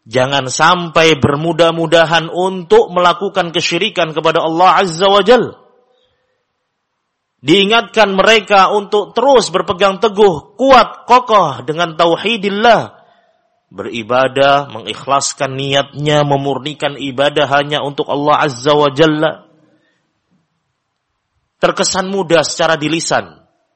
Jangan sampai bermudah-mudahan untuk melakukan kesyirikan kepada Allah Azza wa Jalla. Diingatkan mereka untuk terus berpegang teguh, kuat, kokoh dengan tauhidillah. Beribadah, mengikhlaskan niatnya, memurnikan ibadah hanya untuk Allah Azza wa Jalla. Terkesan mudah secara di lisan.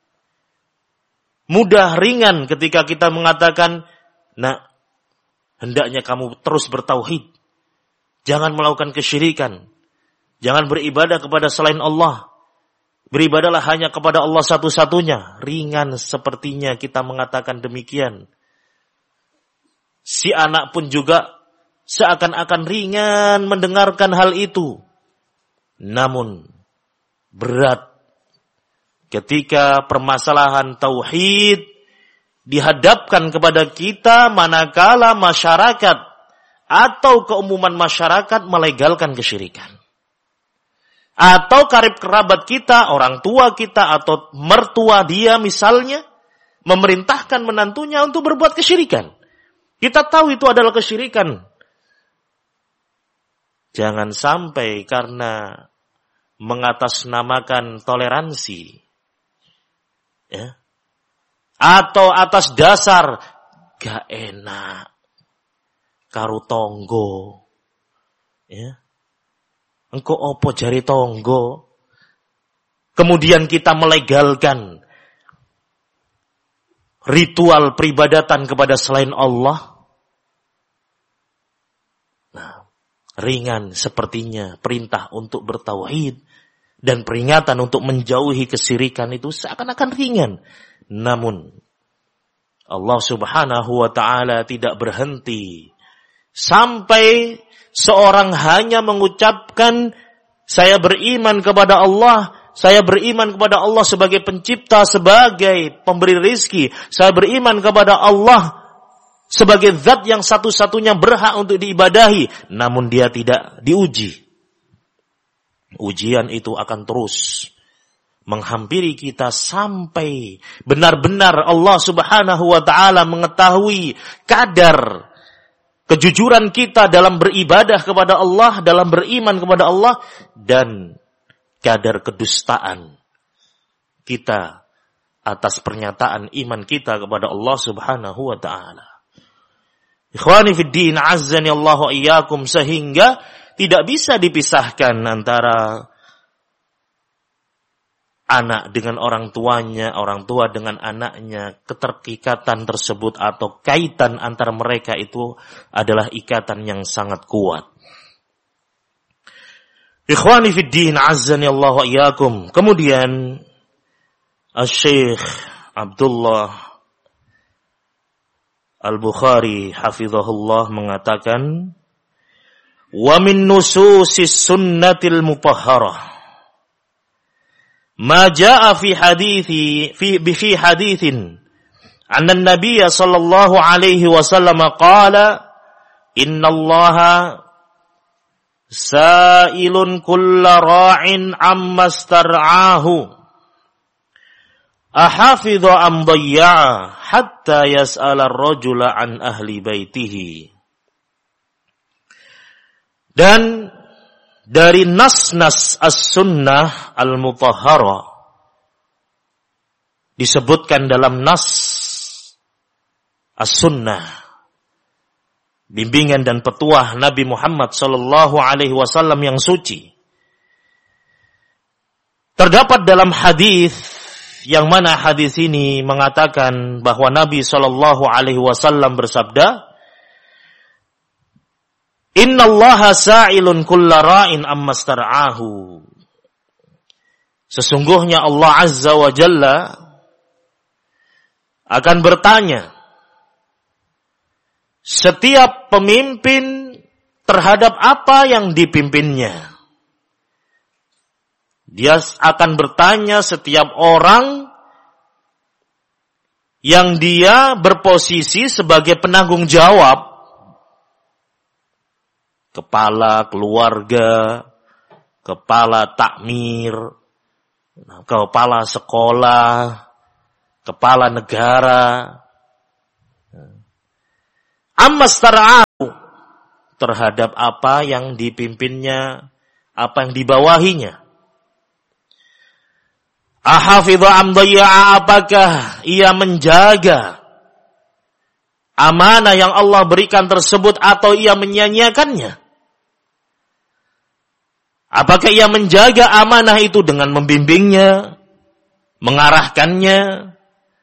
Mudah, ringan ketika kita mengatakan, nah, hendaknya kamu terus bertauhid. Jangan melakukan kesyirikan. Jangan beribadah kepada selain Allah. Beribadahlah hanya kepada Allah satu-satunya. Ringan sepertinya kita mengatakan demikian. Si anak pun juga seakan-akan ringan mendengarkan hal itu. Namun berat ketika permasalahan tauhid dihadapkan kepada kita manakala masyarakat atau keumuman masyarakat melegalkan kesyirikan. Atau karib kerabat kita, orang tua kita atau mertua dia misalnya memerintahkan menantunya untuk berbuat kesyirikan. Kita tahu itu adalah kesyirikan. Jangan sampai karena mengatasnamakan toleransi, ya, atau atas dasar gak enak karo tonggo, ya, engko opo jari tonggo, kemudian kita melegalkan ritual peribadatan kepada selain Allah. Nah, ringan sepertinya perintah untuk bertauhid dan peringatan untuk menjauhi kesyirikan itu seakan-akan ringan. Namun Allah Subhanahu wa ta'ala tidak berhenti sampai seorang hanya mengucapkan, saya beriman kepada Allah, saya beriman kepada Allah sebagai pencipta, sebagai pemberi rizki, saya beriman kepada Allah sebagai zat yang satu-satunya berhak untuk diibadahi, namun dia tidak diuji. Ujian itu akan terus menghampiri kita sampai benar-benar Allah Subhanahu wa ta'ala mengetahui kadar kejujuran kita dalam beribadah kepada Allah, dalam beriman kepada Allah, dan kadar kedustaan kita atas pernyataan iman kita kepada Allah Subhanahu wa ta'ala. Ikhwani fid din, azzani Allah wa iyyakum, sehingga tidak bisa dipisahkan antara anak dengan orang tuanya, orang tua dengan anaknya. Keterikatan tersebut atau kaitan antara mereka itu adalah ikatan yang sangat kuat. Ikhwani fid din, azzani Allah wa iyyakum. Kemudian Syekh Abdullah Al-Bukhari hafizahullah mengatakan, wa min nususis sunnatil mutahharah ma jaa fi hadithin anna an-nabiy sallallahu alaihi wasallam qala innallaha sa'ilun kulla ra'in amma star'ahu ahafidhu am dayya'a hatta yas'ala ar-rajula an ahli baitihi. Dan dari nas-nas as-sunnah al-mutahharah disebutkan dalam nas as-sunnah, bimbingan dan petuah Nabi Muhammad sallallahu alaihi wasallam yang suci. Terdapat dalam hadis yang mana hadis ini mengatakan bahwa Nabi sallallahu alaihi wasallam bersabda, innallaha sa'ilun kulla ra'in amma star'ahu. Sesungguhnya Allah Azza wa Jalla akan bertanya setiap pemimpin terhadap apa yang dipimpinnya. Dia akan bertanya setiap orang yang dia berposisi sebagai penanggung jawab, kepala keluarga, kepala takmir, kepala sekolah, kepala negara. Amma star'ahu, terhadap apa yang dipimpinnya, apa yang dibawahinya. Ahafidhu am dayya'a, apakah ia menjaga amanah yang Allah berikan tersebut atau ia menyia-nyiakannya? Apakah ia menjaga amanah itu dengan membimbingnya, mengarahkannya,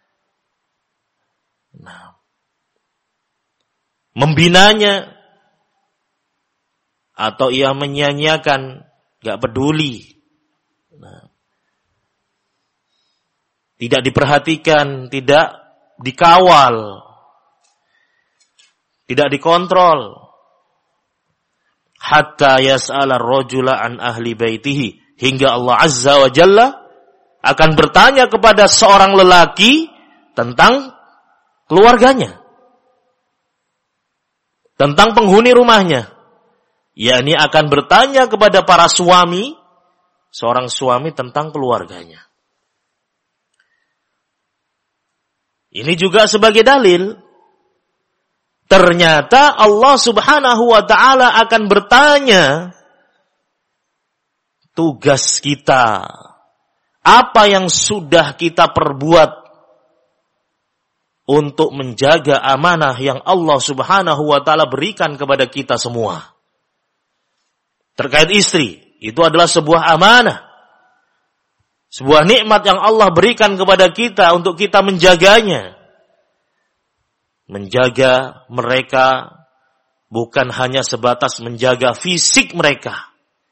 membinanya, atau ia menyia-nyiakan, gak peduli, tidak diperhatikan, tidak dikawal, tidak dikontrol. Hatta yas'ala ar-rajula an ahli baitihi, hingga Allah Azza wa Jalla akan bertanya kepada seorang lelaki tentang keluarganya, tentang penghuni rumahnya. Yakni akan bertanya kepada para suami, seorang suami tentang keluarganya. Ini juga sebagai dalil, ternyata Allah Subhanahu wa ta'ala akan bertanya tugas kita, apa yang sudah kita perbuat untuk menjaga amanah yang Allah Subhanahu wa ta'ala berikan kepada kita semua. Terkait istri, itu adalah sebuah amanah, sebuah nikmat yang Allah berikan kepada kita untuk kita menjaganya. Menjaga mereka bukan hanya sebatas menjaga fisik mereka,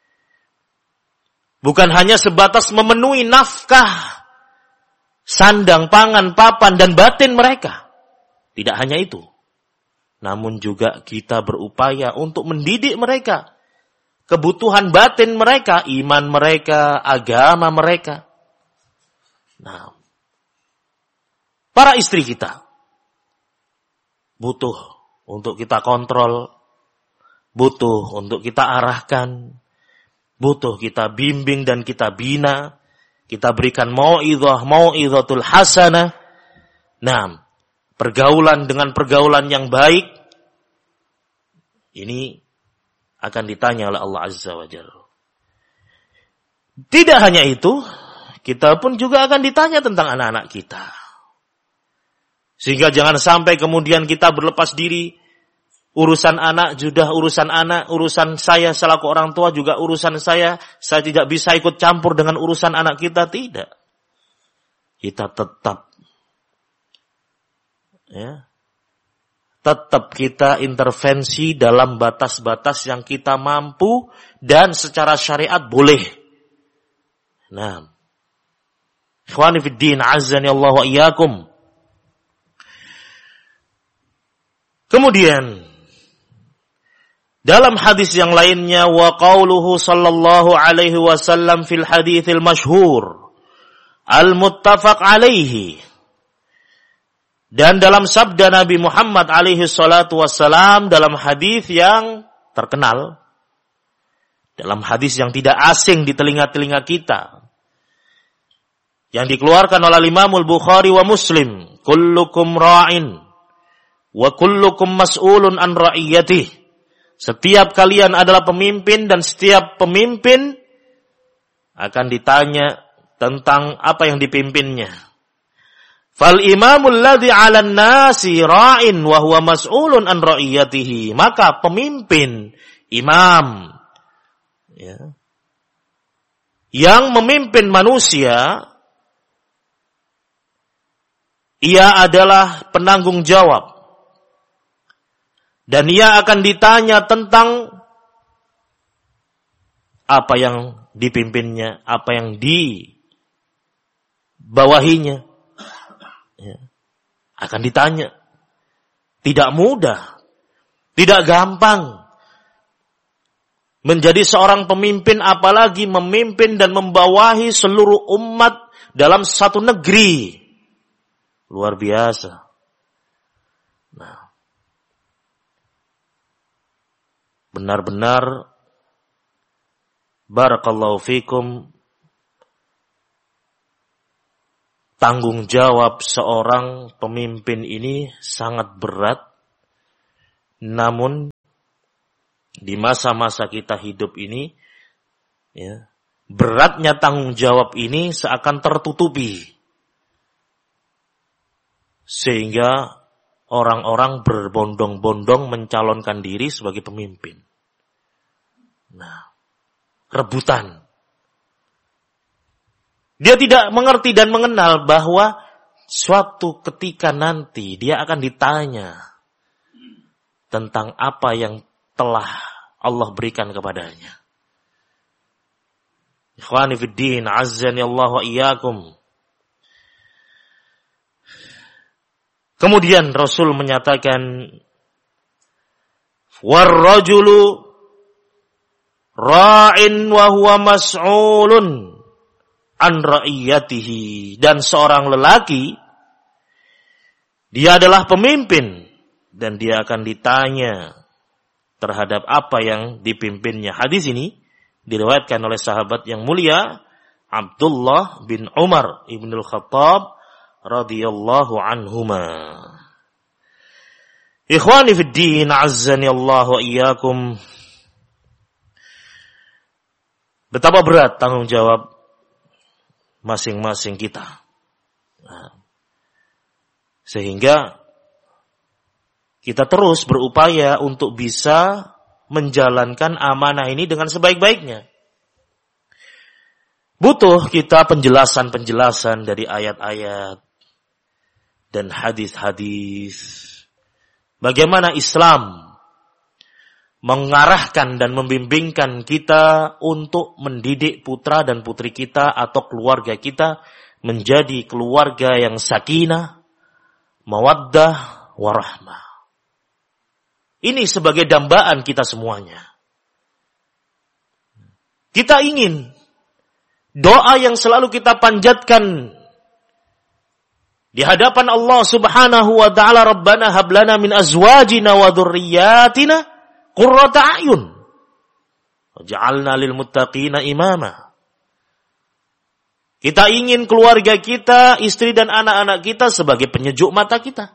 bukan hanya sebatas memenuhi nafkah, sandang, pangan, papan, dan batin mereka. Tidak hanya itu, namun juga kita berupaya untuk mendidik mereka, kebutuhan batin mereka, iman mereka, agama mereka. Nah, para istri kita butuh untuk kita kontrol, butuh untuk kita arahkan, butuh kita bimbing dan kita bina, kita berikan mau'idhatul hasanah. Nah, pergaulan dengan pergaulan yang baik, ini akan ditanya oleh Allah Azza wa Jalla. Tidak hanya itu, kita pun juga akan ditanya tentang anak-anak kita. Sehingga jangan sampai kemudian kita berlepas diri, urusan anak sudah urusan anak, urusan saya selaku orang tua juga urusan saya tidak bisa ikut campur dengan urusan anak kita. Tidak. Kita tetap kita intervensi dalam batas-batas yang kita mampu dan secara syariat boleh. Nah, ikhwani fid din, azzani Allah wa iyyakum. Kemudian dalam hadis yang lainnya, wa qauluhu sallallahu alaihi wasallam fil haditsil masyhur al muttafaq alaihi, dan dalam sabda Nabi Muhammad alaihi salatu wassalam dalam hadis yang terkenal, dalam hadis yang tidak asing di telinga-telinga kita, yang dikeluarkan oleh Imam Al-Bukhari wa Muslim, kullukum ra'in wa kullukum mas'ulun an ra'iyatih. Setiap kalian adalah pemimpin dan setiap pemimpin akan ditanya tentang apa yang dipimpinnya. Fal imamul ladzi 'alan nasi ra'in wa huwa mas'ulun an ra'iyatihi. Maka pemimpin, imam, yang memimpin manusia, ia adalah penanggung jawab. Dan ia akan ditanya tentang apa yang dipimpinnya, apa yang dibawahinya. Akan ditanya. Tidak mudah, tidak gampang menjadi seorang pemimpin, apalagi memimpin dan membawahi seluruh umat dalam satu negeri. Luar biasa. Nah, benar-benar barakallahu fikum, tanggung jawab seorang pemimpin ini sangat berat, namun di masa-masa kita hidup ini, ya, beratnya tanggung jawab ini seakan tertutupi. Sehingga orang-orang berbondong-bondong mencalonkan diri sebagai pemimpin. Nah, rebutan. Dia tidak mengerti dan mengenal bahwa suatu ketika nanti dia akan ditanya tentang apa yang telah Allah berikan kepadanya. Ikhwani fid din, azzani Allah wa iyyakum. Kemudian Rasul menyatakan, "War-rajulu ra'in wa huwa mas'ulun an ra'iyatihi." Dan seorang lelaki, dia adalah pemimpin dan dia akan ditanya terhadap apa yang dipimpinnya. Hadis ini diriwayatkan oleh sahabat yang mulia Abdullah bin Umar ibnul Khattab radhiyallahu anhuma. Ikhwani fid din, azzani Allah wa iyyakum. Betapa berat tanggung jawab masing-masing kita. Sehingga kita terus berupaya untuk bisa menjalankan amanah ini dengan sebaik-baiknya. Butuh kita penjelasan-penjelasan dari ayat-ayat dan hadis-hadis. Bagaimana Islam mengarahkan dan membimbingkan kita untuk mendidik putra dan putri kita atau keluarga kita menjadi keluarga yang sakinah, mawaddah, warahmah. Ini sebagai dambaan kita semuanya. Kita ingin doa yang selalu kita panjatkan di hadapan Allah Subhanahu wa ta'ala, Rabbana hablana min azwajina wa dhurriyyatina qurrata a'yun waj'alna lil muttaqina imama. Kita ingin keluarga kita, istri dan anak-anak kita sebagai penyejuk mata kita.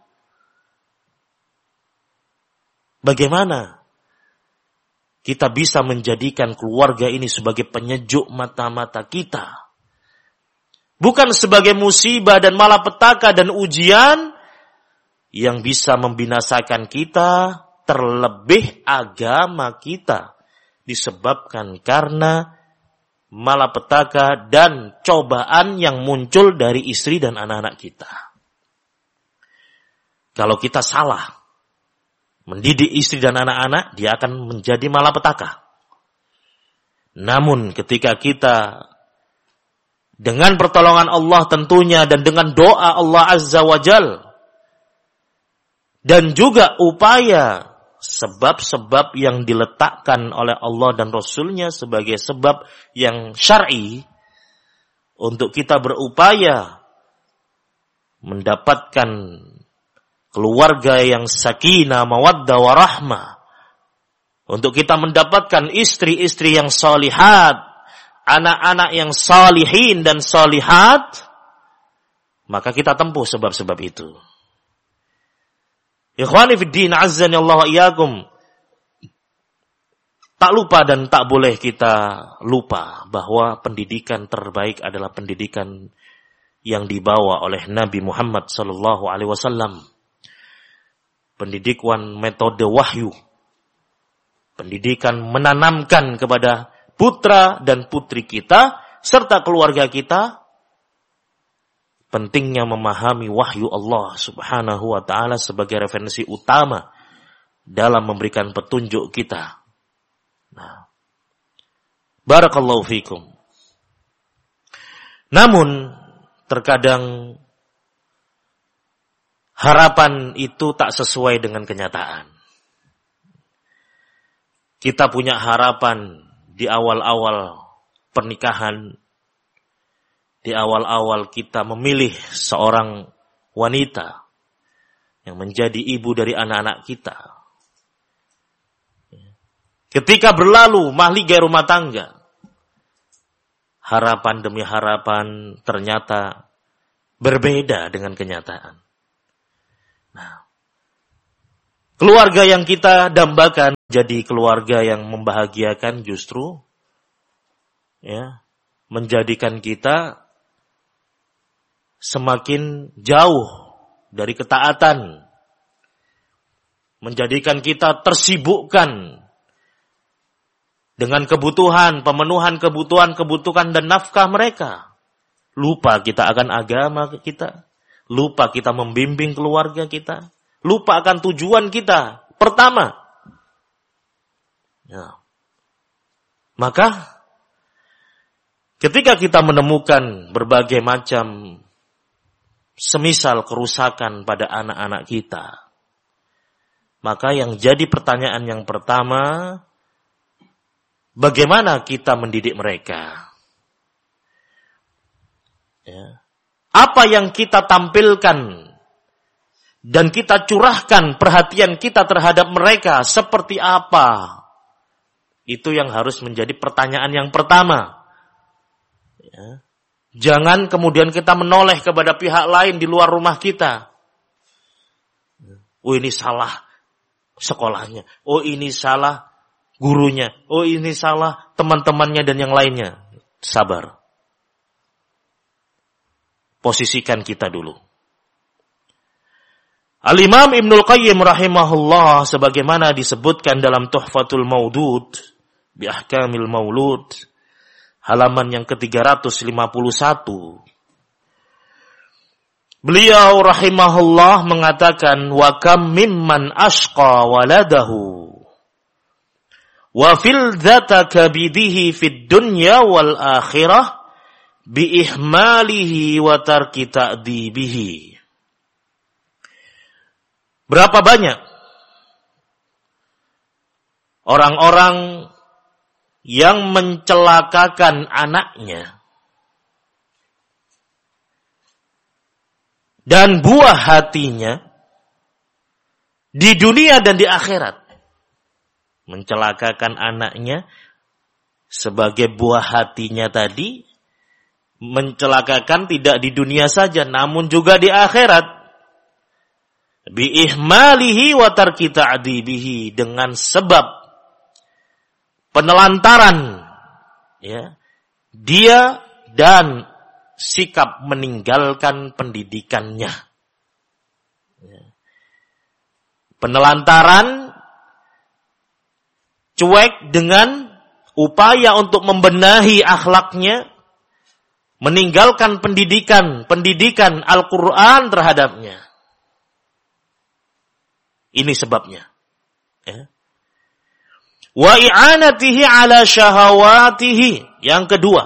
Bagaimana kita bisa menjadikan keluarga ini sebagai penyejuk mata-mata kita? Bukan sebagai musibah dan malapetaka dan ujian yang bisa membinasakan kita, terlebih agama kita disebabkan karena malapetaka dan cobaan yang muncul dari istri dan anak-anak kita. Kalau kita salah mendidik istri dan anak-anak, dia akan menjadi malapetaka. Namun ketika kita dengan pertolongan Allah tentunya dan dengan doa Allah Azza wa Jal dan juga upaya sebab-sebab yang diletakkan oleh Allah dan Rasulnya sebagai sebab yang syar'i untuk kita berupaya mendapatkan keluarga yang sakinah, mawaddah, warahmah, untuk kita mendapatkan istri-istri yang salihat, anak-anak yang salihin dan salihat, maka kita tempuh sebab-sebab itu. Ikhwani fid din, azzani Allah wa iyyakum. Tak lupa dan tak boleh kita lupa bahwa pendidikan terbaik adalah pendidikan yang dibawa oleh Nabi Muhammad sallallahu alaihi wasallam. Pendidikan metode wahyu. Pendidikan menanamkan kepada putra dan putri kita serta keluarga kita pentingnya memahami wahyu Allah Subhanahu wa ta'ala sebagai referensi utama dalam memberikan petunjuk kita. Nah, barakallahu fikum. Namun terkadang harapan itu tak sesuai dengan kenyataan. Kita punya harapan di awal-awal pernikahan, di awal-awal kita memilih seorang wanita yang menjadi ibu dari anak-anak kita. Ketika berlalu mahligai rumah tangga, harapan demi harapan ternyata berbeda dengan kenyataan. Nah, keluarga yang kita dambakan jadi keluarga yang membahagiakan justru ya menjadikan kita semakin jauh dari ketaatan, menjadikan kita tersibukkan dengan kebutuhan, pemenuhan kebutuhan dan nafkah mereka. Lupa kita akan agama kita, lupa kita membimbing keluarga kita, lupa akan tujuan kita pertama. Ya. Maka ketika kita menemukan berbagai macam semisal kerusakan pada anak-anak kita, maka yang jadi pertanyaan yang pertama, bagaimana kita mendidik mereka? Ya. Apa yang kita tampilkan dan kita curahkan perhatian kita terhadap mereka seperti apa? Itu yang harus menjadi pertanyaan yang pertama. Ya. Jangan kemudian kita menoleh kepada pihak lain di luar rumah kita. Oh ini salah sekolahnya. Oh ini salah gurunya. Oh ini salah teman-temannya dan yang lainnya. Sabar. Posisikan kita dulu. Al-Imam Ibnul Qayyim rahimahullah sebagaimana disebutkan dalam Tuhfatul Maudud bi Ahkamil Maulud halaman yang ke-351. Beliau rahimahullah mengatakan wa kam mimman ashqa waladahu wa fil dzata kabidihi fid dunya wal akhirah bi ihmalihi wa tarki ta'dibihi. Berapa banyak orang-orang yang mencelakakan anaknya dan buah hatinya di dunia dan di akhirat. Mencelakakan anaknya sebagai buah hatinya tadi, mencelakakan tidak di dunia saja namun juga di akhirat. Bi ihmalihi wa tarki ta'dibihi, dengan sebab penelantaran ya dia dan sikap meninggalkan pendidikannya. Ya. Penelantaran, cuek dengan upaya untuk membenahi akhlaknya, meninggalkan pendidikan Al-Quran terhadapnya. Ini sebabnya. Ya. Wa i'anatihi ala syahawatihi. Yang kedua,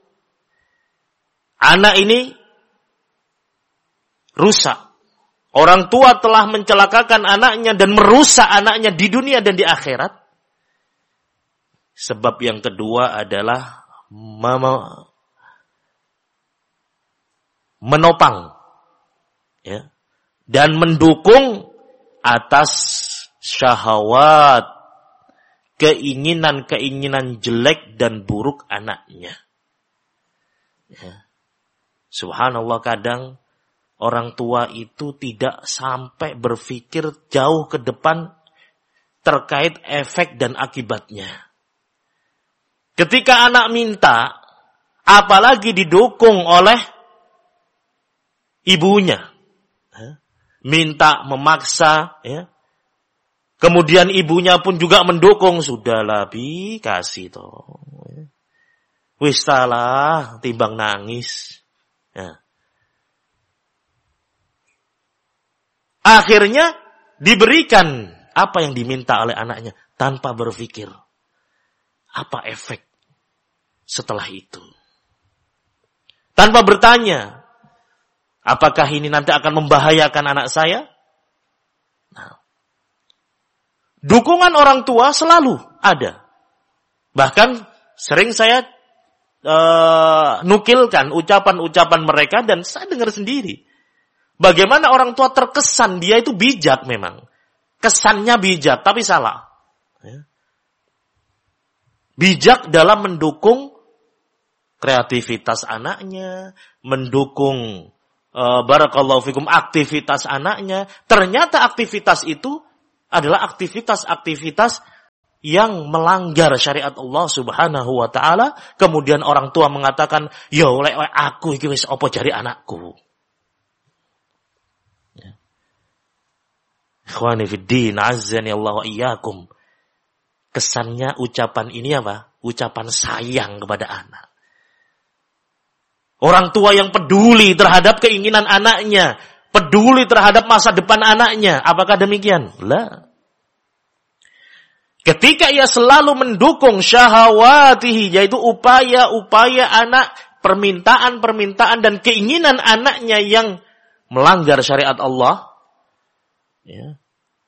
anak ini rusak. Orang tua telah mencelakakan anaknya dan merusak anaknya di dunia dan di akhirat. Sebab yang kedua adalah menopang ya, dan mendukung atas syahwat, keinginan-keinginan jelek dan buruk anaknya. Ya. Subhanallah, kadang orang tua itu tidak sampai berpikir jauh ke depan terkait efek dan akibatnya. Ketika anak minta, apalagi didukung oleh ibunya, minta memaksa, ya. Kemudian ibunya pun juga mendukung, sudahlah bi, kasih toh. Wis salah, timbang nangis. Ya. Akhirnya diberikan apa yang diminta oleh anaknya tanpa berpikir apa efek setelah itu. Tanpa bertanya, apakah ini nanti akan membahayakan anak saya? Nah, dukungan orang tua selalu ada. Bahkan sering saya nukilkan ucapan-ucapan mereka dan saya dengar sendiri. Bagaimana orang tua terkesan dia itu bijak memang. Kesannya bijak, tapi salah. Ya. Bijak dalam mendukung kreativitas anaknya, mendukung barakallahu fikum aktivitas anaknya. Ternyata aktivitas itu adalah aktivitas-aktivitas yang melanggar syariat Allah Subhanahu wa taala, kemudian orang tua mengatakan, "Yo lek aku iki wis apa jari anakku." Ya. Ikhwani fid din, azzani Allah wa iyyakum. Kesannya ucapan ini apa? Ucapan sayang kepada anak. Orang tua yang peduli terhadap keinginan anaknya, peduli terhadap masa depan anaknya. Apakah demikian? La. Ketika ia selalu mendukung syahawatihi, yaitu upaya-upaya anak, permintaan-permintaan dan keinginan anaknya yang melanggar syariat Allah. Ya.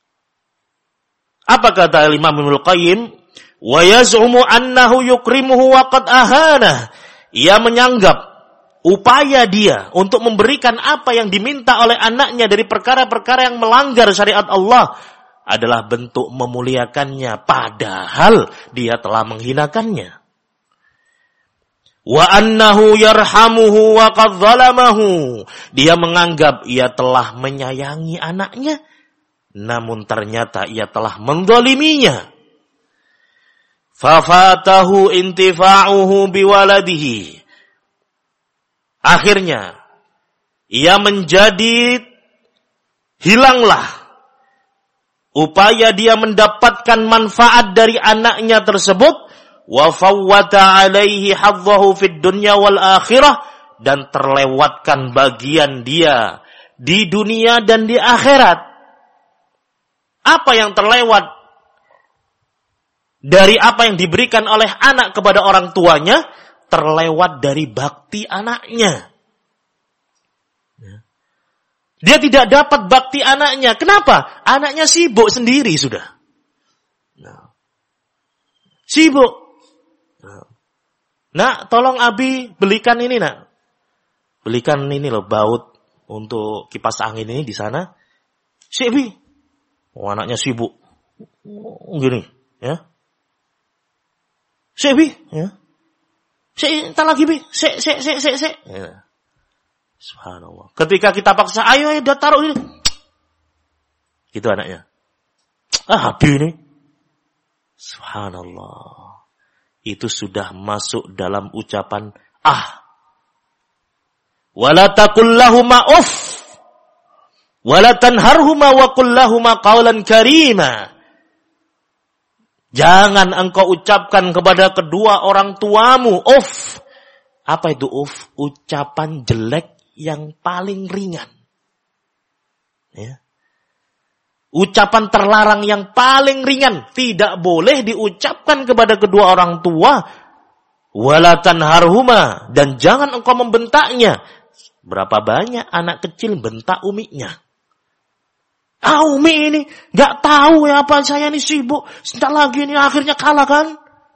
Apa kata Imam Ibnu Qayyim? Wa yaz'umu annahu yukrimuhu wa qad ahana. Ia menyanggap upaya dia untuk memberikan apa yang diminta oleh anaknya dari perkara-perkara yang melanggar syariat Allah adalah bentuk memuliakannya, padahal dia telah menghinakannya. Wa annahu yarhamuhu wa qad zalamahu. Dia menganggap ia telah menyayangi anaknya, namun ternyata ia telah menzaliminya. Fafatahu intifa'uhu biwaladihi. Akhirnya ia menjadi hilanglah upaya dia mendapatkan manfaat dari anaknya tersebut, wa fawwata alaihi hadzahu fid dunya wal akhirah, dan terlewatkan bagian dia di dunia dan di akhirat. Apa yang terlewat dari apa yang diberikan oleh anak kepada orang tuanya? Terlewat dari bakti anaknya. Dia tidak dapat bakti anaknya. Kenapa? Anaknya sibuk sendiri sudah. Sibuk. Nak, tolong Abi belikan ini, nak. Belikan ini loh, baut untuk kipas angin ini di sana. Si Abi. Oh, anaknya sibuk. Gini, ya. Si Abi, ya. Entar lagi, Bi. Ya. Subhanallah. Ketika kita paksa, ayo udah taruh ini. Gitu anaknya. Habis ini. Subhanallah. Itu sudah masuk dalam ucapan wala taqul lahuma uff. Wala tanharhuma wa qul lahuma qawlan karima. Jangan engkau ucapkan kepada kedua orang tuamu uff. Apa itu uff? Ucapan jelek yang paling ringan. Ya. Ucapan terlarang yang paling ringan. Tidak boleh diucapkan kepada kedua orang tua. Wala tanharhuma. Dan jangan engkau membentaknya. Berapa banyak anak kecil bentak umiknya. Umi ini gak tahu ya apa saya ini sibuk. Sebentar lagi ini akhirnya kalah kan.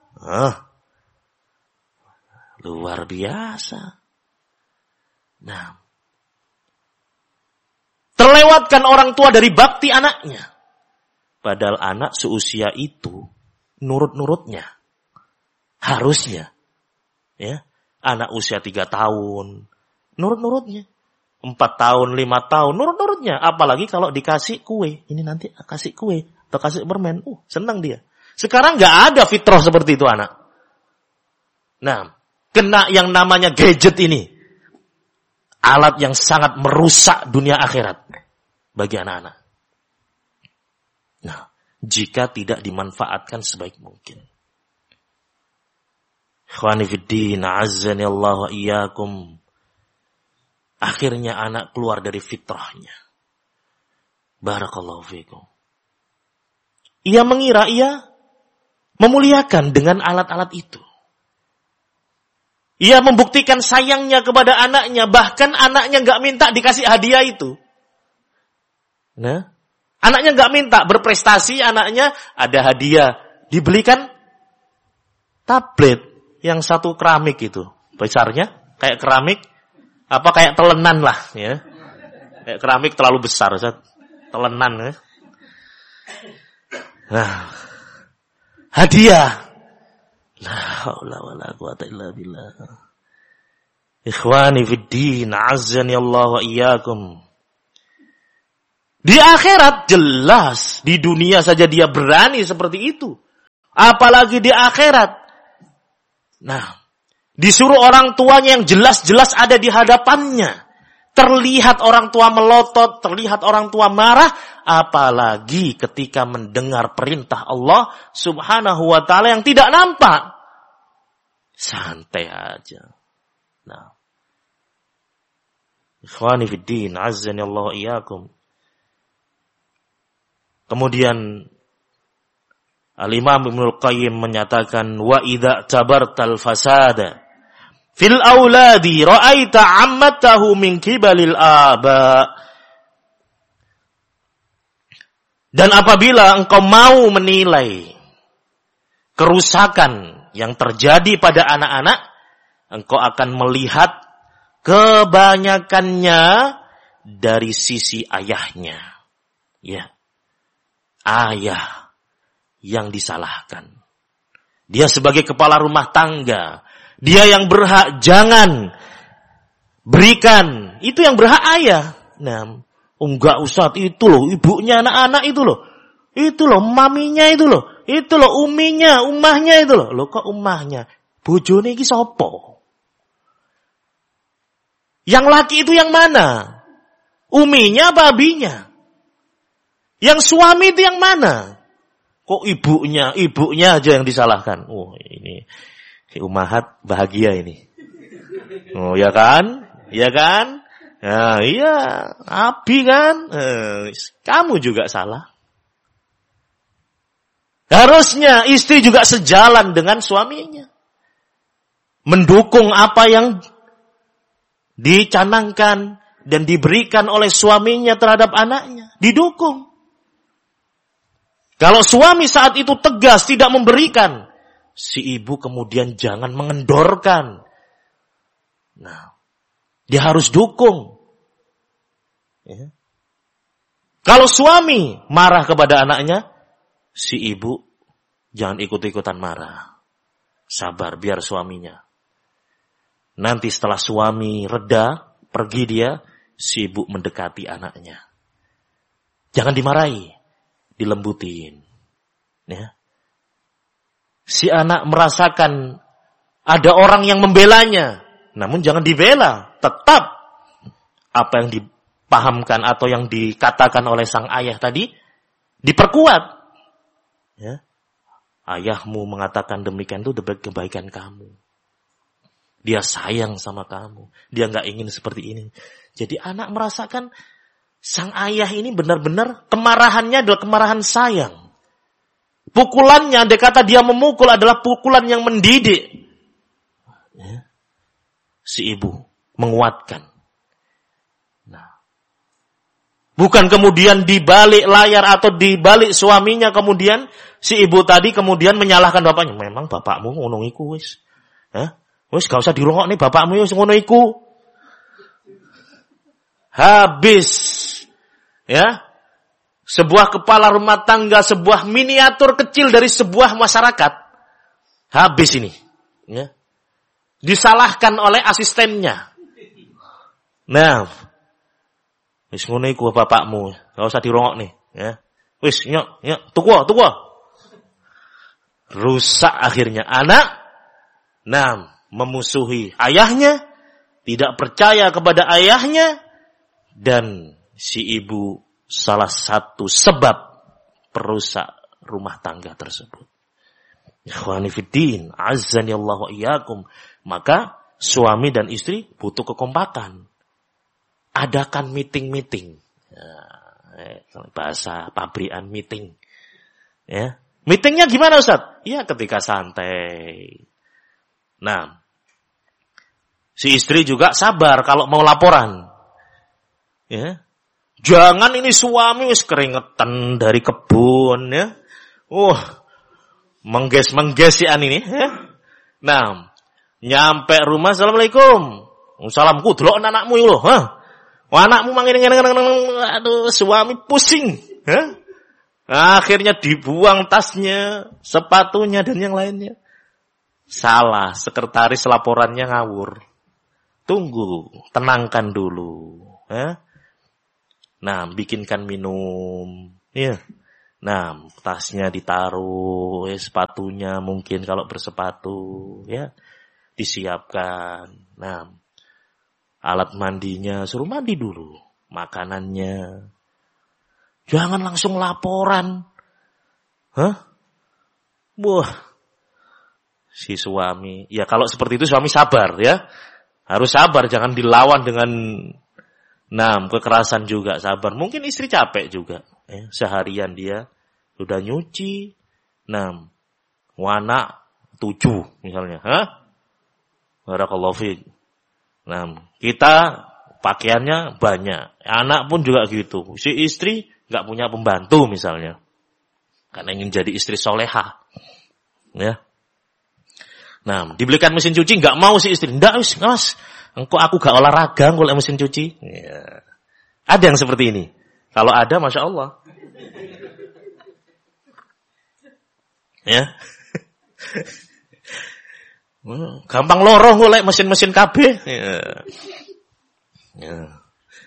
Luar biasa. Nah, terlewatkan orang tua dari bakti anaknya. Padahal anak seusia itu nurut-nurutnya. Harusnya. Ya, anak usia 3 tahun. Nurut-nurutnya. 4 tahun, 5 tahun. Nurut-nurutnya. Apalagi kalau dikasih kue. Ini nanti kasih kue. Atau kasih permen. Senang dia. Sekarang gak ada fitrah seperti itu anak. Nah, kena yang namanya gadget ini. Alat yang sangat merusak dunia akhirat bagi anak-anak. Nah, jika tidak dimanfaatkan sebaik mungkin. Ikhwani fiddin, azzani Allah wa iyyakum. Akhirnya anak keluar dari fitrahnya. Barakallahu fikum. Ia mengira ia memuliakan dengan alat-alat itu. Ia membuktikan sayangnya kepada anaknya. Bahkan anaknya gak minta dikasih hadiah itu. Nah, anaknya gak minta berprestasi. Anaknya ada hadiah. Dibelikan tablet yang satu keramik itu. Besarnya kayak keramik. Apa kayak telenan lah. Ya. Kayak keramik terlalu besar. Telenan. Ya. Nah, hadiah. La haula wala quwata illa billah. Ikhwani fid din, azzani Allah wa iyyakum. Di akhirat jelas, di dunia saja dia berani seperti itu. apalagi di akhirat. Nah, disuruh orang tuanya yang jelas-jelas ada di hadapannya. Terlihat orang tua melotot, terlihat orang tua marah, apalagi ketika mendengar perintah Allah Subhanahu wa taala yang tidak nampak. Santai aja. Nah, ikhwani fiddin, azzani Allah iyyakum. Kemudian Al-Imam Ibnul Qayyim menyatakan, wa idza tabartal fasada fil auladi ra'aita ammatahu min kibalil aba. Dan apabila engkau mau menilai kerusakan yang terjadi pada anak-anak, engkau akan melihat kebanyakannya dari sisi ayahnya. Ya. Ayah yang disalahkan. Dia sebagai kepala rumah tangga, dia yang berhak jangan berikan. Itu yang berhak ayah. Nah, enggak Ustaz, itu loh ibunya anak-anak itu loh. Itu loh maminya itu loh. Itu loh uminya, umahnya itu loh. Loh kok umahnya? Bojone iki sapa? Yang laki itu yang mana? Uminya apa abinya? Yang suami itu yang mana? Kok ibunya aja yang disalahkan? Oh, ini si umahat bahagia ini. Oh, ya kan? Ya kan? Nah, iya, abi kan? Kamu juga salah. Harusnya istri juga sejalan dengan suaminya. Mendukung apa yang dicanangkan dan diberikan oleh suaminya terhadap anaknya. Didukung. Kalau suami saat itu tegas tidak memberikan, si ibu kemudian jangan mengendorkan. Nah, dia harus dukung. Ya. Kalau suami marah kepada anaknya, si ibu jangan ikut-ikutan marah. Sabar biar suaminya. Nanti setelah suami reda, pergi dia, si ibu mendekati anaknya. Jangan dimarahi, dilembutin. Ya. Si anak merasakan ada orang yang membelanya, namun jangan dibela. Tetap apa yang dipahamkan atau yang dikatakan oleh sang ayah tadi diperkuat. Ya. Ayahmu mengatakan demikian itu demi kebaikan kamu. Dia sayang sama kamu. Dia nggak ingin seperti ini. Jadi anak merasakan sang ayah ini benar-benar kemarahannya adalah kemarahan sayang. Pukulannya, andai kata dia memukul adalah pukulan yang mendidik. Ya. Si ibu menguatkan. Nah, bukan kemudian di balik layar atau di balik suaminya kemudian si ibu tadi kemudian menyalahkan bapaknya. Memang bapakmu ngono iku wis. Hah? Wis gak usah dirongok nih bapakmu wis ngono iku. Habis. Ya. Sebuah kepala rumah tangga, sebuah miniatur kecil dari sebuah masyarakat. Habis ini. Ya. Disalahkan oleh asistennya. Nah. Wis ngono iku bapakmu, gak usah dirongok nih, ya. Wis nyok, tuku. Rusak akhirnya anak. Nah, memusuhi ayahnya, tidak percaya kepada ayahnya, dan si ibu salah satu sebab perusak rumah tangga tersebut. Ikhwani fiddin, azzani Allah wa iyyakum. Maka suami dan istri butuh kekompakan. Adakan meeting-meeting. Bahasa pabrikan meeting. Ya. Meetingnya gimana Ustaz? Ya ketika santai. Nah, si istri juga sabar kalau mau laporan. Ya. Jangan ini suami wis keringetan dari kebun ya. Mengges-menggesian ini ya. Nah, nyampe rumah, Assalamualaikum. Salamku delok anakmu lho, anakmu mangene aduh suami pusing, Akhirnya dibuang tasnya, sepatunya dan yang lainnya. Salah, sekretaris laporannya ngawur. Tunggu, tenangkan dulu, Nah, bikinkan minum, ya. Nah, tasnya ditaruh, sepatunya mungkin kalau bersepatu, ya, disiapkan. Nah, alat mandinya suruh mandi dulu, makanannya. Jangan langsung laporan. Wah, si suami. Ya kalau seperti itu suami sabar ya. Harus sabar, jangan dilawan dengan kekerasan juga, sabar. Mungkin istri capek juga. Seharian dia sudah nyuci, anak 7 misalnya. Barakallahu fiik. Kita pakaiannya banyak. Anak pun juga gitu. Si istri nggak punya pembantu misalnya. Karena ingin jadi istri solehah. Ya. Dibelikan mesin cuci nggak mau si istri. Nggak, mas. Engkau aku gak olahraga kalau mesin cuci. Ya. Ada yang seperti ini. Kalau ada, Masya Allah. Ya. Gampang loro golek mesin-mesin KB. Ya.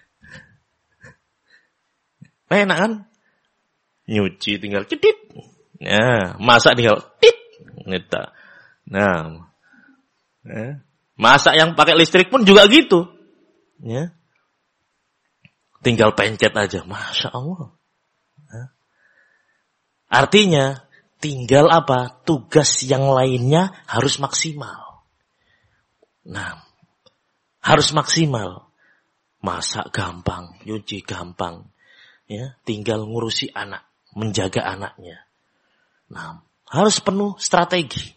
Enak kan? Nyuci tinggal cedit. Ya, masak tinggal tit. Nita. Masak yang pakai listrik pun juga gitu. Ya. Tinggal pencet aja. Masya Allah. Artinya, tinggal apa? Tugas yang lainnya harus maksimal. Harus maksimal. Masak gampang, nyuci gampang. Ya, tinggal ngurusi anak, menjaga anaknya. Harus penuh strategi.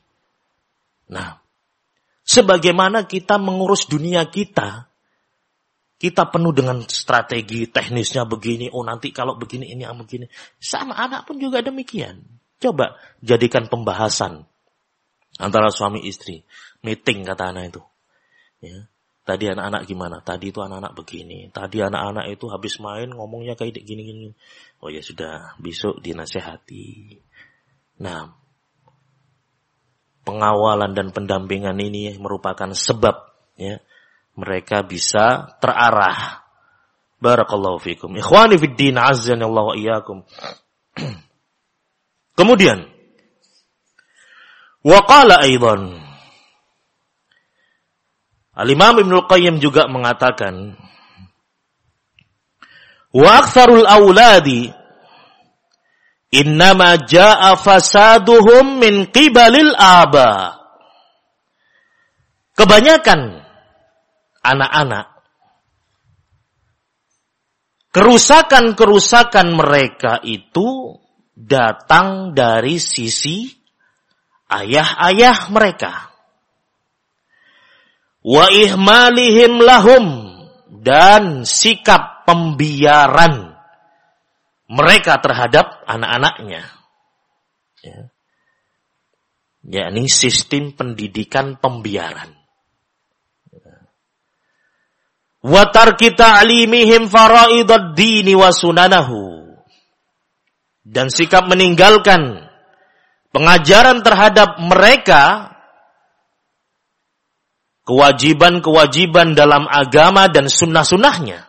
Sebagaimana kita mengurus dunia kita penuh dengan strategi teknisnya begini, nanti kalau begini, ini begini. Sama anak pun juga demikian. Coba jadikan pembahasan antara suami istri. Meeting kata anak itu. Ya. Tadi anak-anak gimana? Tadi itu anak-anak begini. Tadi anak-anak itu habis main ngomongnya kayak gini-gini. Oh ya sudah, besok dinasehati. Pengawalan dan pendampingan ini merupakan sebab ya mereka bisa terarah. Barakallahu fikum. Ikhwani fid din, azzanallahu wa iyyakum. Kemudian wa qala aidan, Al-Imam Ibnul Qayyim juga mengatakan, wa aktsarul auladi innama jaa fasaduhum min qibalil aba. Kebanyakan anak-anak, kerusakan-kerusakan mereka itu datang dari sisi ayah-ayah mereka. Wa ihmalihim lahum, dan sikap pembiaran mereka terhadap anak-anaknya. Ya. Yakni sistem pendidikan pembiaran. Wa tarki ta'limihim faraidad dini wa sunanahu, dan sikap meninggalkan pengajaran terhadap mereka kewajiban-kewajiban dalam agama dan sunnah-sunnahnya.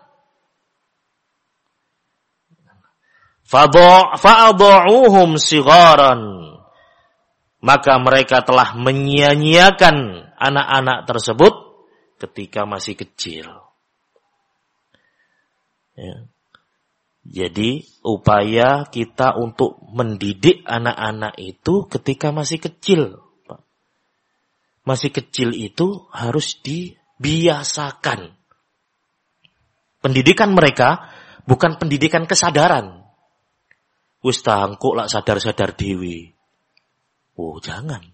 Fa'adha'uhum sigharan, maka mereka telah menyia-nyiakan anak-anak tersebut ketika masih kecil. Ya. Jadi upaya kita untuk mendidik anak-anak itu ketika masih kecil. Masih kecil itu harus dibiasakan. Pendidikan mereka bukan pendidikan kesadaran. Wis tangkuk lak sadar-sadar dewi. Oh, jangan.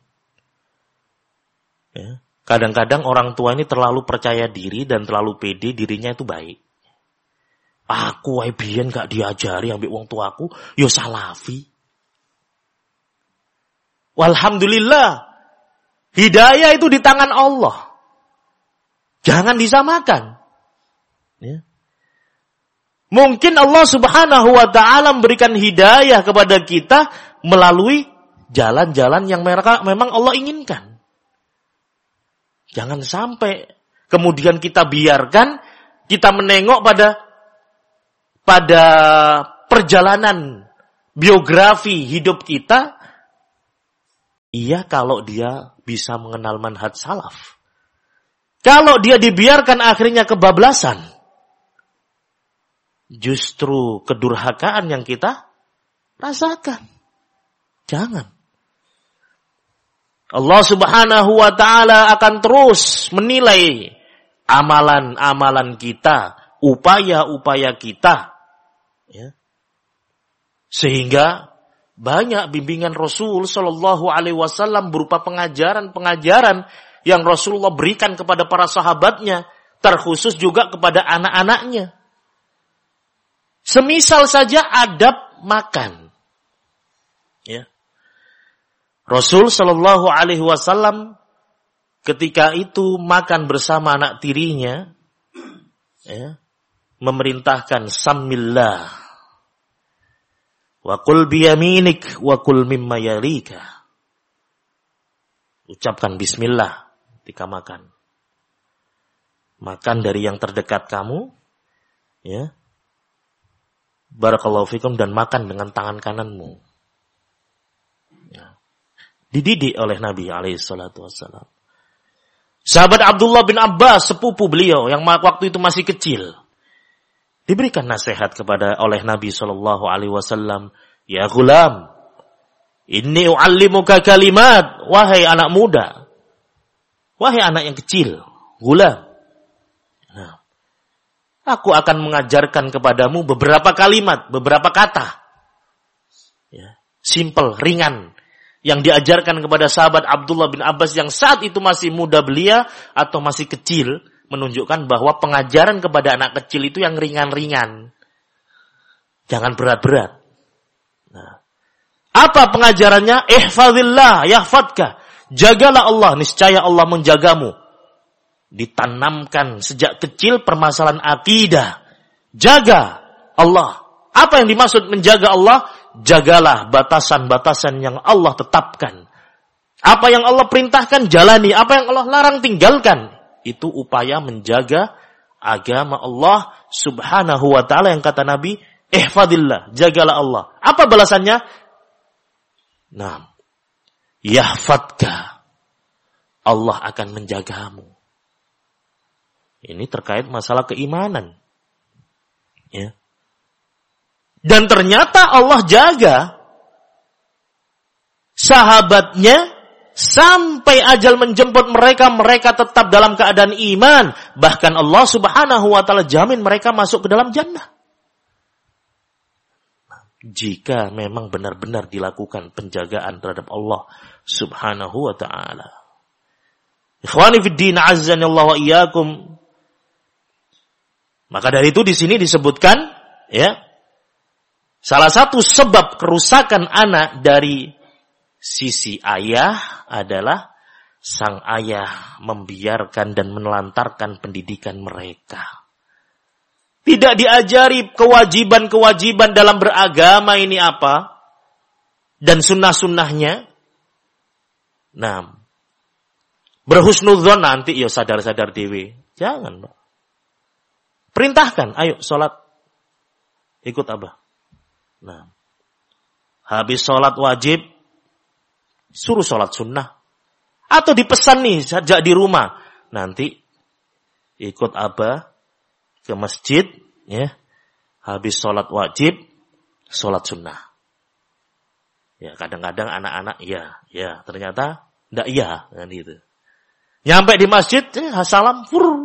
Ya. Kadang-kadang orang tua ini terlalu percaya diri dan terlalu pede dirinya itu baik. Aku wae biyen gak diajari ambek wong tuaku, yo salafi. Walhamdulillah. Hidayah itu di tangan Allah. Jangan disamakan. Ya. Mungkin Allah Subhanahu wa ta'ala memberikan hidayah kepada kita melalui jalan-jalan yang memang Allah inginkan. Jangan sampai kemudian kita biarkan, kita menengok pada perjalanan biografi hidup kita, iya kalau dia bisa mengenal manhaj salaf. Kalau dia dibiarkan akhirnya kebablasan, justru kedurhakaan yang kita rasakan. Jangan. Allah Subhanahu wa ta'ala akan terus menilai amalan-amalan kita, upaya-upaya kita. Ya. Sehingga banyak bimbingan Rasul Shallallahu Alaihi Wasallam berupa pengajaran-pengajaran yang Rasulullah berikan kepada para sahabatnya, terkhusus juga kepada anak-anaknya. Semisal saja adab makan. Ya. Rasul Shallallahu Alaihi Wasallam ketika itu makan bersama anak tirinya, ya, memerintahkan samillah, wa qul biyaminik, wa qul mimma yalika. Ucapkan bismillah ketika makan. Makan dari yang terdekat kamu, ya. Barakallahu fikum, dan makan dengan tangan kananmu. Ya. Dididik oleh Nabi alaihi salatu wassalam. Sahabat Abdullah bin Abbas, sepupu beliau yang waktu itu masih kecil, diberikan nasihat oleh Nabi sallallahu alaihi wasallam, "Ya ghulam, inni u'allimuka kalimat." Wahai anak muda, wahai anak yang kecil, ghulam. Nah, aku akan mengajarkan kepadamu beberapa kalimat, beberapa kata. Ya, simple, ringan, yang diajarkan kepada sahabat Abdullah bin Abbas yang saat itu masih muda belia atau masih kecil, menunjukkan bahwa pengajaran kepada anak kecil itu yang ringan-ringan. Jangan berat-berat. Nah, apa pengajarannya? Ihfazillah yahfadka. Jagalah Allah, niscaya Allah menjagamu. Ditanamkan sejak kecil permasalahan akidah. Jaga Allah. Apa yang dimaksud menjaga Allah? Jagalah batasan-batasan yang Allah tetapkan. Apa yang Allah perintahkan, jalani. Apa yang Allah larang, tinggalkan. Itu upaya menjaga agama Allah Subhanahu wa ta'ala, yang kata Nabi, ihfadillah, jagalah Allah. Apa balasannya? Nah, yahfadka, Allah akan menjagamu. Ini terkait masalah keimanan. Ya. Dan ternyata Allah jaga sahabatnya sampai ajal menjemput mereka, mereka tetap dalam keadaan iman. Bahkan Allah Subhanahu wa ta'ala jamin mereka masuk ke dalam jannah. Jika memang benar-benar dilakukan penjagaan terhadap Allah Subhanahu wa ta'ala. Ikhwani fid din, azzani Allah wa iyyakum. Maka dari itu di sini disebutkan, ya, salah satu sebab kerusakan anak dari sisi ayah adalah sang ayah membiarkan dan menelantarkan pendidikan mereka. Tidak diajari kewajiban-kewajiban dalam beragama ini apa, dan sunnah-sunnahnya. Nah, berhusnudzon nanti ya sadar-sadar dewe. Jangan, Pak. Perintahkan, ayo sholat. Ikut Abah. Nah, habis sholat wajib, suruh sholat sunnah. Atau dipesan nih, sejak di rumah. Nanti ikut Abah ke masjid, ya. Habis sholat wajib, sholat sunnah. Ya, kadang-kadang anak-anak, ya, ternyata enggak iya, kan gitu. Nyampe di masjid, salam, fur.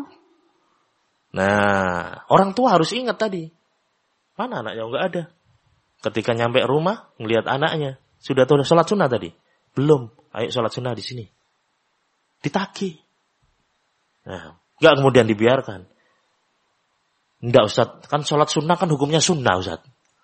Nah, orang tua harus ingat tadi. Mana anaknya? Enggak ada. Ketika nyampe rumah, ngelihat anaknya, sudah tuh sholat sunnah tadi? Belum. Ayo sholat sunnah di sini. Ditagih. Nah, enggak kemudian dibiarkan. Enggak, Ustaz. Kan sholat sunnah kan hukumnya sunnah, Ustaz.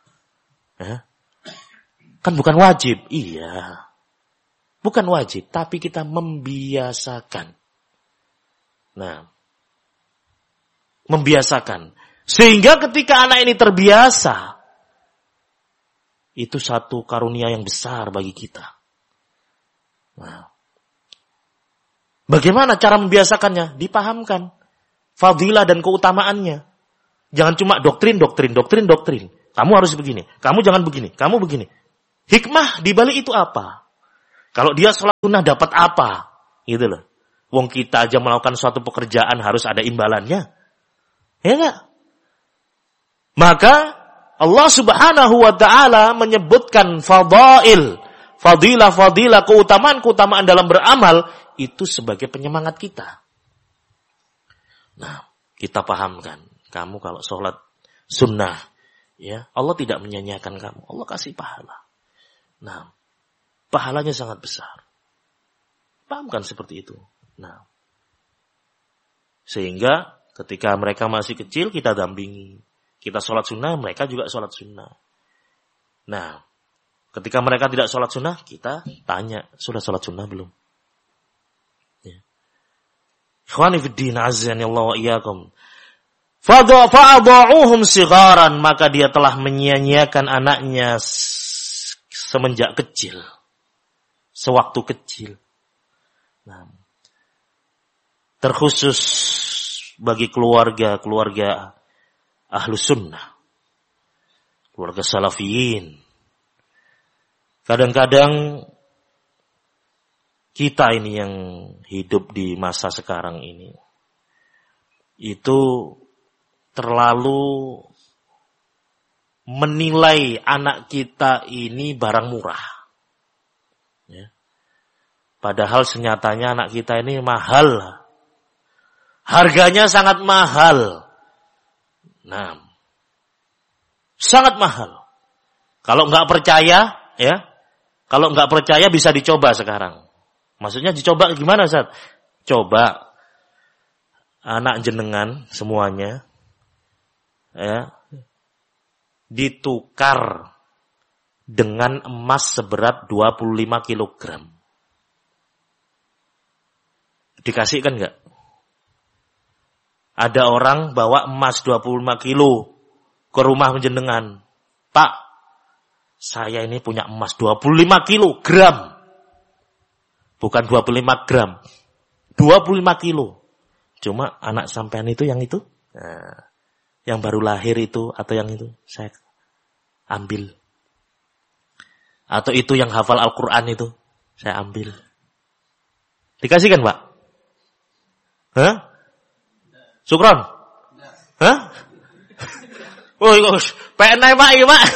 Kan bukan wajib. Iya. Bukan wajib, tapi kita membiasakan. Nah, membiasakan. Sehingga ketika anak ini terbiasa, itu satu karunia yang besar bagi kita. Nah, bagaimana cara membiasakannya? Dipahamkan fadilah dan keutamaannya. Jangan cuma doktrin. Kamu harus begini. Kamu jangan begini. Kamu begini. Hikmah di balik itu apa? Kalau dia sholat sunnah dapat apa? Gitu loh. Wong kita aja melakukan suatu pekerjaan harus ada imbalannya. Ya enggak? Maka Allah Subhanahu wa taala menyebutkan fadilah, keutamaan dalam beramal itu sebagai penyemangat kita. Nah, kita pahamkan, kamu kalau sholat sunnah, ya Allah tidak menyanyiakan kamu, Allah kasih pahala. Nah, pahalanya sangat besar. Pahamkan seperti itu. Nah, sehingga ketika mereka masih kecil kita dampingi. Kita sholat sunnah, mereka juga sholat sunnah. Nah, ketika mereka tidak sholat sunnah, kita tanya, sudah sholat sunnah belum? Ya. Ikhwani fiddin, azani Allah wa iyyakum. Fa'adha'uhum sigharan, maka dia telah menyia-nyiakan anaknya semenjak kecil. Sewaktu kecil. Nah, terkhusus bagi keluarga Ahlus Sunnah, keluarga Salafiyin. Kadang-kadang kita ini yang hidup di masa sekarang ini itu terlalu menilai anak kita ini barang murah. Ya. Padahal senyatanya anak kita ini mahal. Harganya sangat mahal. Nah, sangat mahal. Kalau nggak percaya, ya, kalau nggak percaya bisa dicoba sekarang. Maksudnya dicoba gimana, Ustaz? Coba anak jenengan semuanya, ya, ditukar dengan emas seberat 25 kilogram. Dikasihkan nggak? Ada orang bawa emas 25 kilo ke rumah jenengan. Pak, saya ini punya emas 25 kilogram. Bukan 25 gram. 25 kilo. Cuma anak sampean itu yang itu. Nah, yang baru lahir itu atau yang itu. Saya ambil. Atau itu yang hafal Al-Quran itu. Saya ambil. Dikasihkan, Pak? Hah? Sukron? Hah? Oh, pengen naik Pak, iya Pak.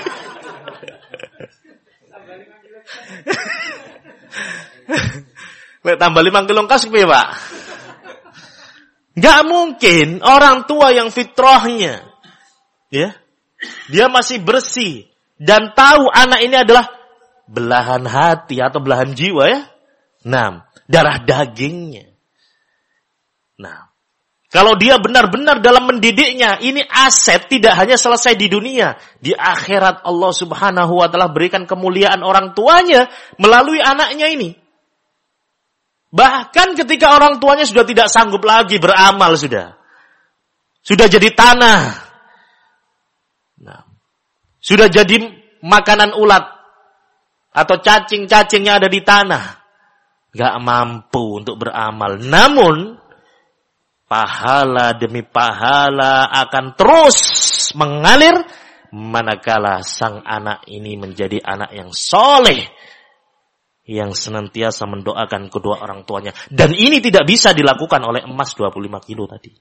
Lek tambah 5 kilo kas piye, Pak? Enggak mungkin orang tua yang fitrahnya, ya, dia masih bersih dan tahu anak ini adalah belahan hati atau belahan jiwa, ya. Nah, darah dagingnya. Nah, kalau dia benar-benar dalam mendidiknya, ini aset tidak hanya selesai di dunia. Di akhirat Allah Subhanahu wa ta'ala berikan kemuliaan orang tuanya melalui anaknya ini. Bahkan ketika orang tuanya sudah tidak sanggup lagi beramal sudah jadi tanah. Nah, sudah jadi makanan ulat atau cacing-cacing yang ada di tanah. Gak mampu untuk beramal. Namun pahala demi pahala akan terus mengalir manakala sang anak ini menjadi anak yang soleh, yang senantiasa mendoakan kedua orang tuanya. Dan ini tidak bisa dilakukan oleh emas 25 kilo tadi.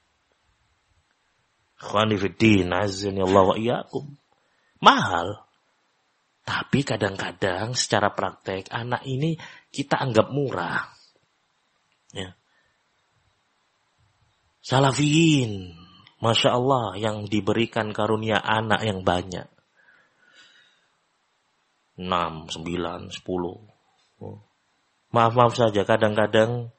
Khonifuddin, azani Allah wa iyyakum. Mahal. Tapi kadang-kadang secara praktek anak ini kita anggap murah. Ya. Salafiyin, Masya Allah, yang diberikan karunia anak yang banyak. 6, 9, 10. Maaf saja, kadang-kadang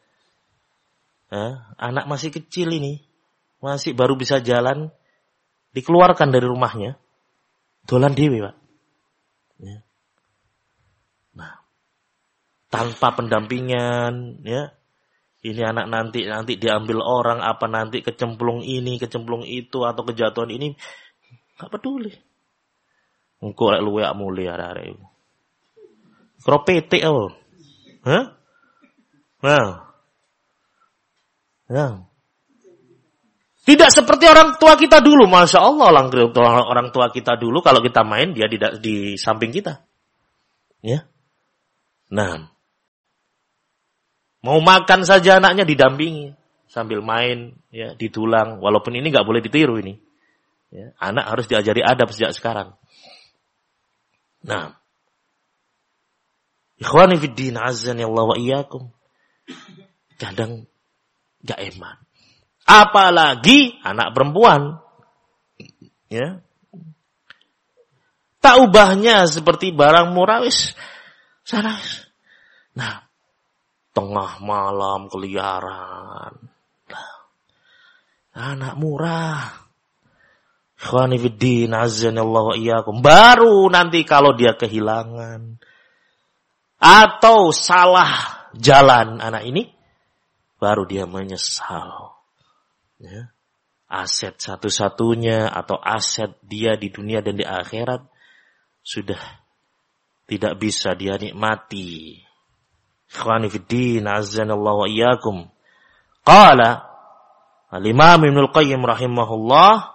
anak masih kecil ini, masih baru bisa jalan, dikeluarkan dari rumahnya, dolan dewe, Pak. Ya. Nah, tanpa pendampingan, ya. Ini anak nanti diambil orang, apa nanti kecemplung ini, kecemplung itu, atau kejatuhan ini. Gak peduli. Engkau lek luwe mulia arek iku. Kropete apa? Hah? Nah. Tidak seperti orang tua kita dulu. Masya Allah, orang tua kita dulu kalau kita main, dia di samping kita. Ya. Nah, mau makan saja anaknya didampingi sambil main, ya, ditulang. Walaupun ini nggak boleh ditiru ini. Ya, anak harus diajari adab sejak sekarang. Nah, ikhwani fiddin azzani Allah wa iyyakum. Kadang nggak eman. Apalagi anak perempuan. Ya. Tak ubahnya seperti barang murah wis sana. Nah, tengah malam keliaran. Nah, anak murah. Ikhwani fiddin azzanallahu wa iyyakum. Baru nanti kalau dia kehilangan atau salah jalan anak ini, baru dia menyesal. Ya. Aset satu-satunya atau aset dia di dunia dan di akhirat sudah tidak bisa dia nikmati. Ikhwani fiddin azzanallahu wa iyyakum. Qala al-Imam Ibnul Qayyim rahimahullah,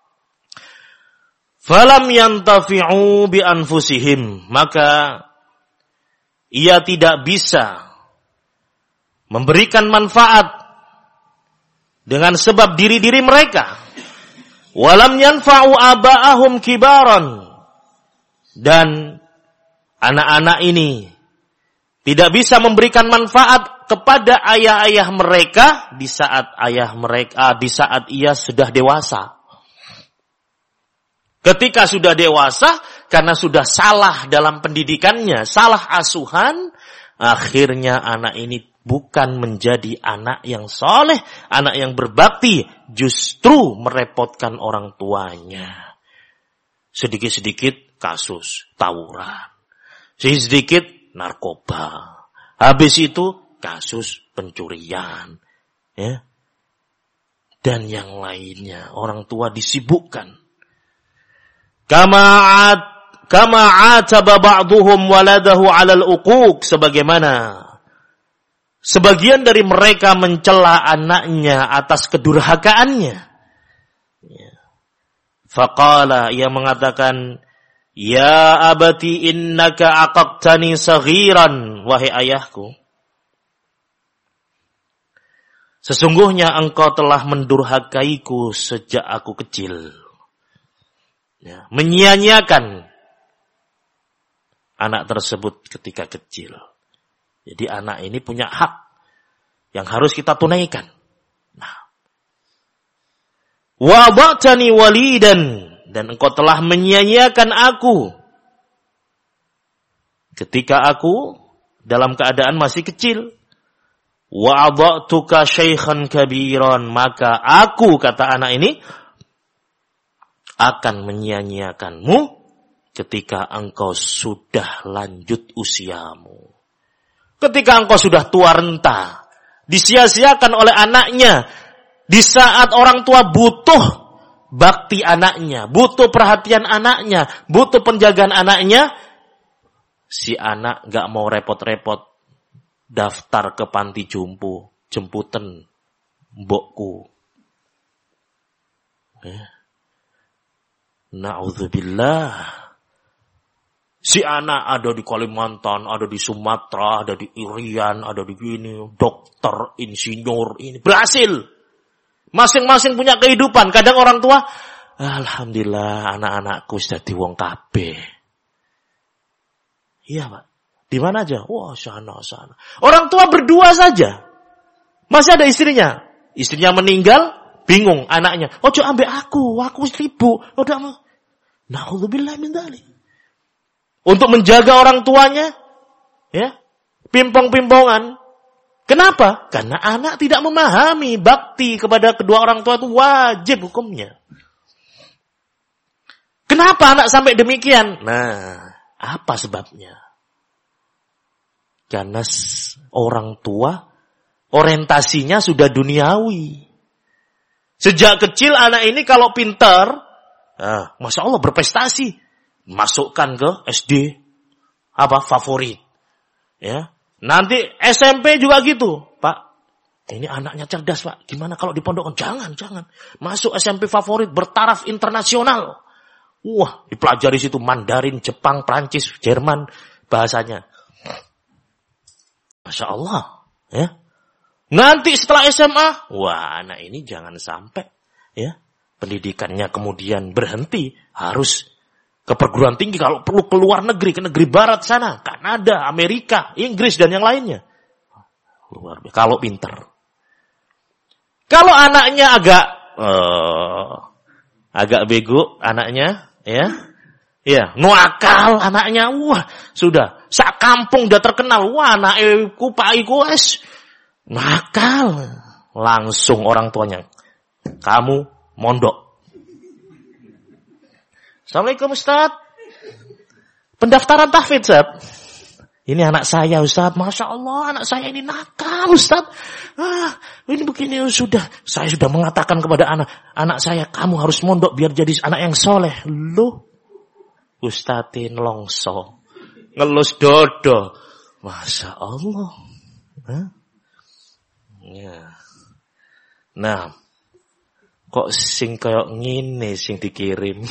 falam yantafi'u bi anfusihim, maka ia tidak bisa memberikan manfaat dengan sebab diri-diri mereka. Walam yanfa'u aba'ahum kibaran, dan anak-anak ini tidak bisa memberikan manfaat kepada ayah-ayah mereka di saat ia sudah dewasa. Ketika sudah dewasa, karena sudah salah dalam pendidikannya, salah asuhan, akhirnya anak ini bukan menjadi anak yang soleh, anak yang berbakti, justru merepotkan orang tuanya. Sedikit-sedikit kasus tawuran, sedikit-sedikit narkoba, habis itu kasus pencurian, ya, dan yang lainnya. Orang tua disibukkan. Kama ataba ba'duhum waladahu 'alal uquq, sebagaimana sebagian dari mereka mencela anaknya atas kedurhakaannya. Faqala, ia mengatakan, ya abati innaka aqaqtani saghiran, wahai ayahku, sesungguhnya engkau telah mendurhakaiku sejak aku kecil. Ya, menyia-nyiakan anak tersebut ketika kecil. Jadi anak ini punya hak yang harus kita tunaikan. Nah, wa ba'tani walidan, dan engkau telah menyia-nyiakan aku ketika aku dalam keadaan masih kecil. Wa adha'tuka syaikhan kabiran, maka aku, kata anak ini, akan menyia-nyiakanmu ketika engkau sudah lanjut usiamu. Ketika engkau sudah tua renta, disia-siakan oleh anaknya di saat orang tua butuh bakti anaknya, butuh perhatian anaknya, butuh penjagaan anaknya, si anak gak mau repot-repot daftar ke panti jemputan mbokku. Na'udzubillah. Si anak ada di Kalimantan, ada di Sumatera, ada di Irian, ada di gini, dokter, insinyur, ini berhasil. Masing-masing punya kehidupan. Kadang orang tua, alhamdulillah anak-anakku sudah di wong kabeh. Iya, Pak. Di mana aja? Wah, sana. Orang tua berdua saja. Masih ada istrinya. Istrinya meninggal, bingung anaknya. Ojo ambek aku sibuk. Na'udzubillah min dzalik. Untuk menjaga orang tuanya, ya, pimpong-pimpongan. Kenapa? Karena anak tidak memahami bakti kepada kedua orang tua itu wajib hukumnya. Kenapa anak sampai demikian? Nah, apa sebabnya? Karena orang tua orientasinya sudah duniawi. Sejak kecil anak ini kalau pintar, Masya Allah berprestasi, masukkan ke SD favorit, ya. Nanti SMP juga gitu, Pak. Ini anaknya cerdas, Pak. Gimana kalau dipondokkan? Jangan. Masuk SMP favorit, bertaraf internasional. Wah, dipelajari situ Mandarin, Jepang, Prancis, Jerman bahasanya. Masya Allah, ya. Nanti setelah SMA, wah, anak ini jangan sampai, ya, pendidikannya kemudian berhenti, harus ke perguruan tinggi, kalau perlu ke luar negeri, ke negeri barat sana, Kanada, Amerika, Inggris dan yang lainnya. Luar biasa, kalau pinter. Kalau anaknya agak bego anaknya, ya, nuakal anaknya, wah, sudah, sak kampung udah terkenal, wah, anakku Pak Iku nakal. Langsung orang tuanya, kamu mondok. Assalamualaikum Ustaz. Pendaftaran tahfidz, Ustaz. Ini anak saya, Ustaz. Masya Allah, anak saya ini nakal, Ustaz. Ini begini, sudah. Saya sudah mengatakan kepada anak saya, kamu harus mondok biar jadi anak yang soleh. Loh, Ustazin longso. Ngelus dodo. Masya Allah. Ya. Nah, kok sing kayak ngene sing dikirim.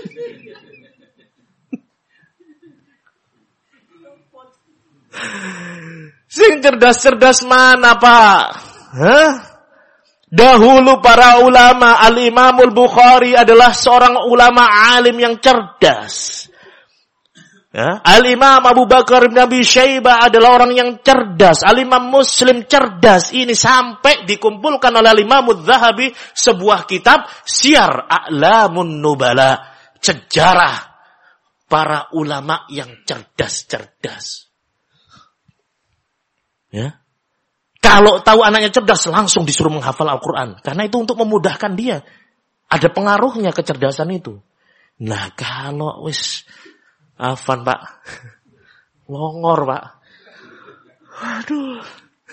Sing cerdas-cerdas mana, Pak? Dahulu para ulama, Al-Imamul Bukhari adalah seorang ulama alim yang cerdas. Ya, Al-Imam Abu Bakar bin Abi Syaibah adalah orang yang cerdas. Al-Imam Muslim cerdas. Ini sampai dikumpulkan oleh Al-Imam Adz-Dzahabi sebuah kitab Syiar A'lamun Nubala, sejarah para ulama yang cerdas-cerdas. Ya. Kalau tahu anaknya cerdas, langsung disuruh menghafal Al-Quran. Karena itu untuk memudahkan dia. Ada pengaruhnya kecerdasan itu. Nah, kalau wis afan, Pak. Longor, Pak. Aduh.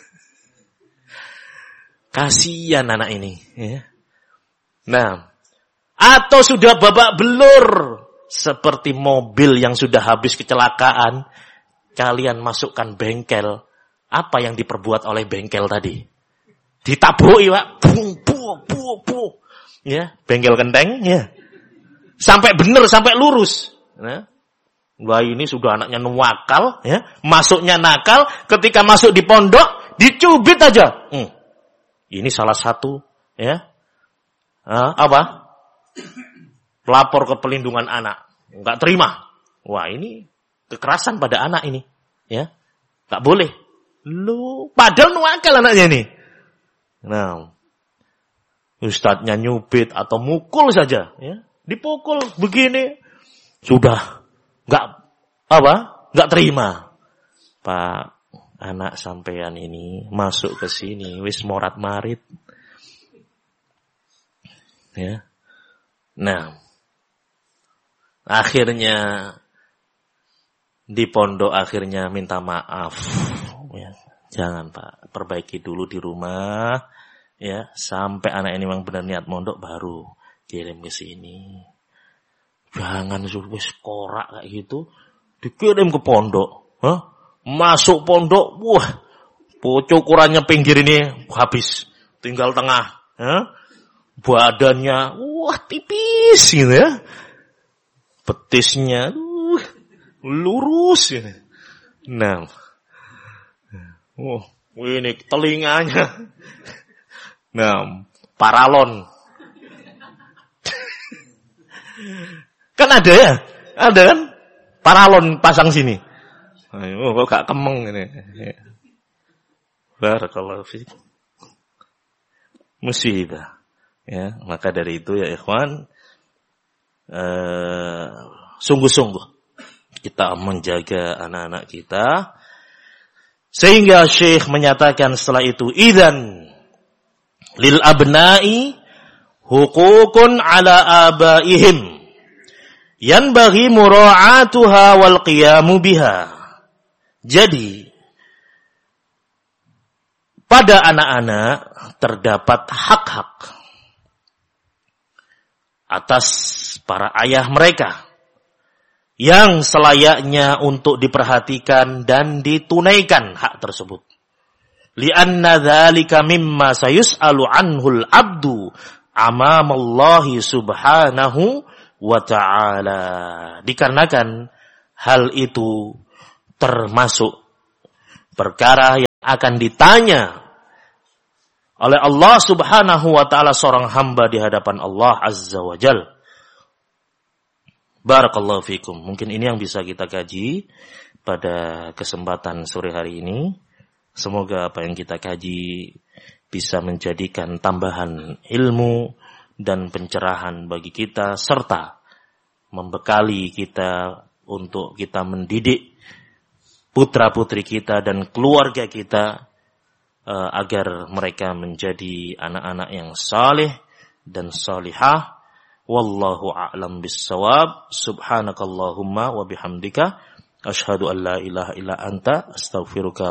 Kasihan anak ini. Ya. Nah, atau sudah babak belur. Seperti mobil yang sudah habis kecelakaan. Kalian masukkan bengkel. Apa yang diperbuat oleh bengkel tadi? Ditabuhi, Pak. Buh. Ya, bengkel kenteng, ya. Sampai benar, sampai lurus. Ya. Wah, ini sudah anaknya nuwakal, ya. Masuknya nakal, ketika masuk di pondok, dicubit aja. Ini salah satu, ya. Pelapor ke pelindungan anak. Enggak terima. Wah, ini kekerasan pada anak ini, ya. Enggak boleh. Lu, padahal nuwakal anaknya ini. Nah, ustadznya nyubit atau mukul saja, ya. Dipukul begini, sudah enggak terima. Pak, anak sampean ini masuk ke sini wis morat-marit. Ya. Nah, akhirnya di pondok akhirnya minta maaf. Ya, jangan, Pak, perbaiki dulu di rumah, ya, sampai anak ini memang benar niat mondok baru kirim ke sini. Jangan suruh korak kayak gitu dikirim ke pondok. Masuk pondok, wah, cukurannya pinggir ini habis, tinggal tengah, badannya wah tipis gitu, ya, betisnya lurus gitu. Nah, ini telinganya. Nah, paralon. Kan ada ya? Ada kan? Paralon pasang sini. Kok gak kemeng ini. Barakallahu fiik. Musibah. Ya, maka dari itu ya ikhwan, sungguh-sungguh kita menjaga anak-anak kita. Sehingga Syekh menyatakan setelah itu, idzan lil abna'i huququn ala abaihim yanbaghi mura'atuha wal qiyamu biha. Jadi pada anak-anak terdapat hak-hak atas para ayah mereka yang selayaknya untuk diperhatikan dan ditunaikan hak tersebut. Lianna dzalika mimma sayus'alu anhul abdu amamallahi subhanahu wa ta'ala. Dikarenakan hal itu termasuk perkara yang akan ditanya oleh Allah subhanahu wa ta'ala seorang hamba di hadapan Allah azza wa jal. Barakallahu fikum. Mungkin ini yang bisa kita kaji pada kesempatan sore hari ini. Semoga apa yang kita kaji bisa menjadikan tambahan ilmu dan pencerahan bagi kita, serta membekali kita untuk kita mendidik putra-putri kita dan keluarga kita agar mereka menjadi anak-anak yang saleh dan salihah. Wallahu a'lam bis-shawab. Subhanakallahumma wa bihamdika asyhadu an la ilaha illa anta astaghfiruka